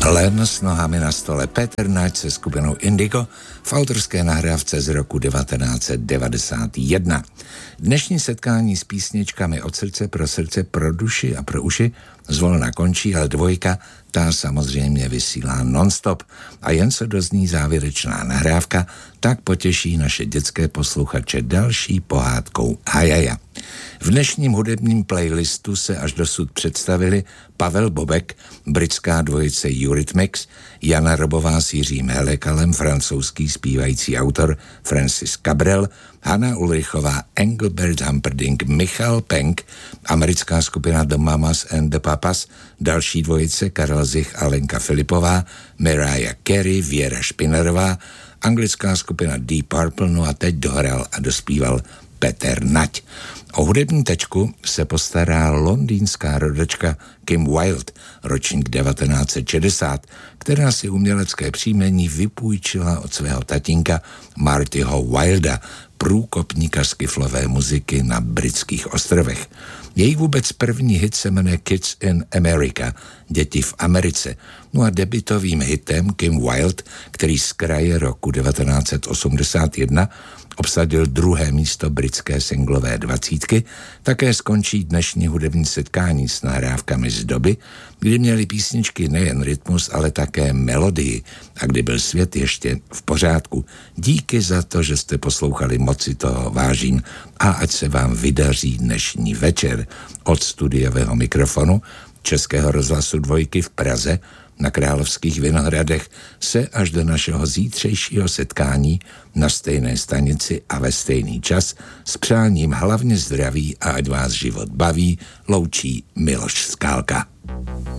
Len s nohami na stole. Peter Nať se skupinou Indigo v autorské nahrávce z roku 1991. Dnešní setkání s písničkami od srdce, pro duši a pro uši zvolna končí, ale dvojka, ta samozřejmě vysílá non-stop a jen se dozní závěrečná nahrávka, tak potěší naše dětské posluchače další pohádkou Hajaja. V dnešním hudebním playlistu se až dosud představili Pavel Bobek, britská dvojice Eurythmics, Jana Robová s Jiřím Helekalem, francouzský zpívající autor Francis Cabrel, Hanna Ulrichová, Engelbert Humperdinck, Michal Penk, americká skupina The Mamas and the Papas, další dvojice Karel Zich a Lenka Filipová, Mariah Carey, Věra Špinerová, anglická skupina Deep Purple, no a teď dohrál a dospíval Peter Nať. O hudební tečku se postará londýnská rodačka Kim Wilde, ročník 1960, která si umělecké příjmení vypůjčila od svého tatínka Martyho Wilda, průkopníka skiflové muziky na britských ostrovech. Její vůbec první hit se jmenuje Kids in America, děti v Americe. No a debutovým hitem Kim Wilde, který z kraje roku 1981 obsadil 2. místo britské singlové 20, také skončí dnešní hudební setkání s nahrávkami z doby, kdy měly písničky nejen rytmus, ale také melodii a kdy byl svět ještě v pořádku. Díky za to, že jste poslouchali, moc si toho vážím a ať se vám vydaří dnešní večer. Od studiového mikrofonu Českého rozhlasu Dvojky v Praze na Královských Vinohradech se až do našeho zítřejšího setkání na stejné stanici a ve stejný čas s přáním hlavně zdraví a ať vás život baví loučí Miloš Skálka.